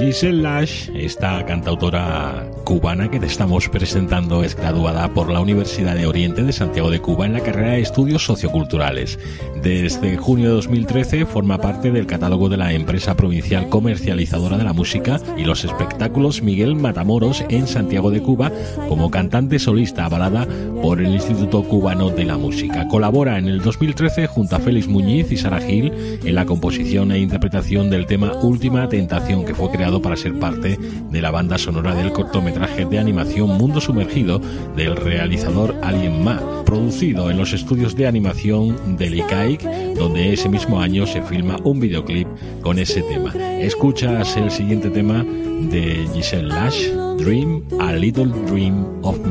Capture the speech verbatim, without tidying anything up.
Giselle Lash, esta cantautora cubana que te estamos presentando, es graduada por la Universidad de Oriente de Santiago de Cuba en la carrera de Estudios Socioculturales. Desde junio de dos mil trece forma parte del catálogo de la empresa provincial comercializadora de la música y los espectáculos Miguel Matamoros en Santiago de Cuba como cantante solista avalada por el Instituto Cubano de la Música. Colabora en el dos mil trece junto a Félix Muñiz y Sara Gil en la composición e interpretación del tema Última Tentación, que fue creado para ser parte de la banda sonora del cortometraje de animación Mundo Sumergido del realizador Alien Ma, producido en los estudios de animación del I C A I C, donde ese mismo año se filma un videoclip con ese tema. Escuchas el siguiente tema de Giselle Lash, Dream, A Little Dream of Me.